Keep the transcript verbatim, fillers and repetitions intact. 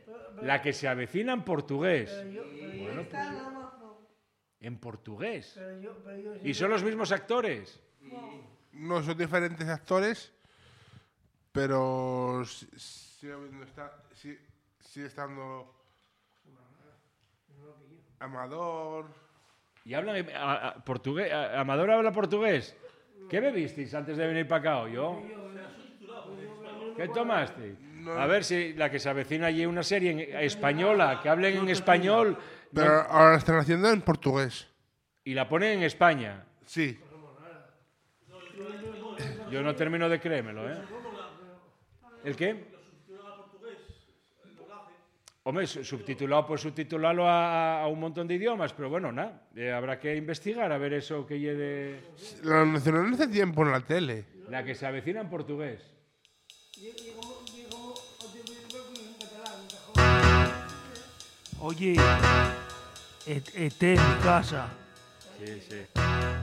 La que se avecina en portugués. Pero yo, pero yo, Bueno, Está en Amazon. En portugués. pero yo, pero yo ¿Y son los mismos actores? No, son diferentes actores, pero si- sigue, habiendo esta- si- sigue estando Amador. ¿Y hablan en- a- a- portugués? a- ¿Amador habla portugués? ¿Qué bebisteis antes de venir para acá? ¿O yo? ¿Qué tomaste? A ver si la que se avecina allí una serie en- española, que hablen en español Pero ahora la están haciendo en portugués. y la ponen en España. Sí. Yo no termino de creérmelo, ¿eh? ¿El qué? Hombre, su- subtitulado, pues subtitularlo a, a un montón de idiomas, pero bueno, nada, eh, habrá que investigar a ver eso que lleve La nacional hace tiempo en la tele. la que se avecina en portugués. Oye, E T en mi casa. Sí, sí.